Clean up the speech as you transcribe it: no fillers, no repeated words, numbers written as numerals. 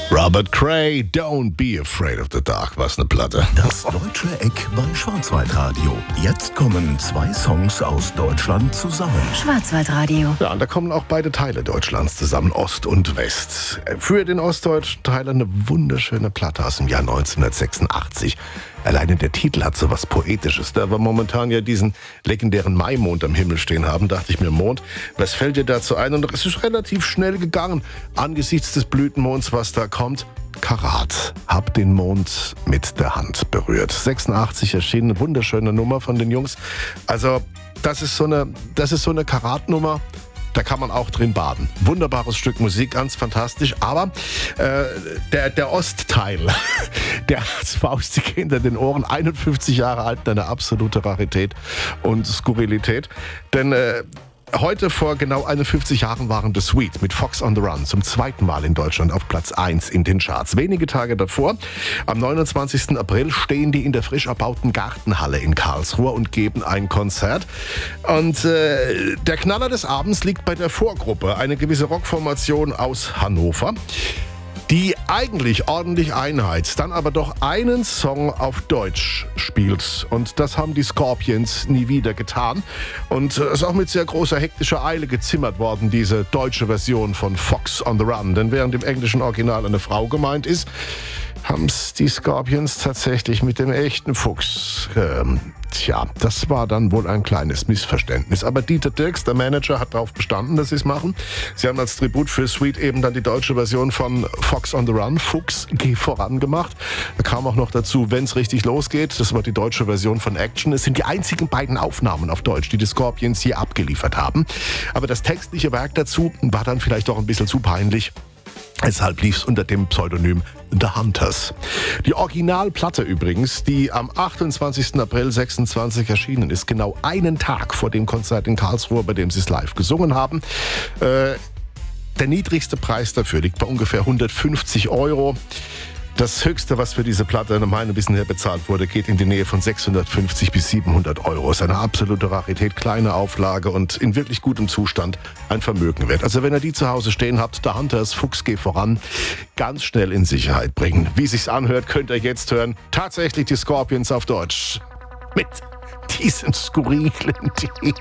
Robert Cray, Don't Be Afraid of the Dark. Was eine Platte. Das Deutsche Eck bei Schwarzwaldradio. Jetzt kommen zwei Songs aus Deutschland zusammen. Schwarzwaldradio. Ja, und da kommen auch beide Teile Deutschlands zusammen, Ost und West. Für den ostdeutschen Teil eine wunderschöne Platte aus dem Jahr 1986. Alleine der Titel hat so was Poetisches. Da wir momentan ja diesen legendären Maimond am Himmel stehen haben, dachte ich mir, Mond, was fällt dir dazu ein? Und es ist relativ schnell gegangen, angesichts des Blütenmonds, was da kommt. Karat, hab den Mond mit der Hand berührt. 86 erschienen, eine wunderschöne Nummer von den Jungs. Also das ist so eine Karat-Nummer. Da kann man auch drin baden. Wunderbares Stück Musik, ganz fantastisch. Aber der Ostteil, der hat's faustig hinter den Ohren. 51 Jahre alt, eine absolute Rarität und Skurrilität. Denn heute vor genau 51 Jahren waren The Sweet mit Fox on the Run zum zweiten Mal in Deutschland auf Platz 1 in den Charts. Wenige Tage davor, am 29. April, stehen die in der frisch erbauten Gartenhalle in Karlsruhe und geben ein Konzert. Und der Knaller des Abends liegt bei der Vorgruppe, eine gewisse Rockformation aus Hannover, die eigentlich ordentlich einheizt, dann aber doch einen Song auf Deutsch spielt. Und das haben die Scorpions nie wieder getan. Und ist auch mit sehr großer hektischer Eile gezimmert worden, diese deutsche Version von Fox on the Run. Denn während im englischen Original eine Frau gemeint ist, haben es die Scorpions tatsächlich mit dem echten Fuchs. Das war dann wohl ein kleines Missverständnis. Aber Dieter Dirks, der Manager, hat darauf bestanden, dass sie es machen. Sie haben als Tribut für Sweet eben dann die deutsche Version von Fox on the Run, Fuchs, geh voran gemacht. Da kam auch noch dazu, wenn's richtig losgeht. Das war die deutsche Version von Action. Es sind die einzigen beiden Aufnahmen auf Deutsch, die Scorpions hier abgeliefert haben. Aber das textliche Werk dazu war dann vielleicht auch ein bisschen zu peinlich. Deshalb lief es unter dem Pseudonym The Hunters. Die Originalplatte übrigens, die am 28. April 26 erschienen ist, genau einen Tag vor dem Konzert in Karlsruhe, bei dem sie es live gesungen haben. Der niedrigste Preis dafür liegt bei ungefähr 150 €. Das höchste, was für diese Platte nach meinem Wissen her bezahlt wurde, geht in die Nähe von 650 bis 700 €. Ist eine absolute Rarität, kleine Auflage und in wirklich gutem Zustand ein Vermögen wert. Also wenn ihr die zu Hause stehen habt, der Hunters, Fuchs, geh voran, ganz schnell in Sicherheit bringen. Wie sich's anhört, könnt ihr jetzt hören. Tatsächlich die Scorpions auf Deutsch. Mit diesem skurrilen Titel.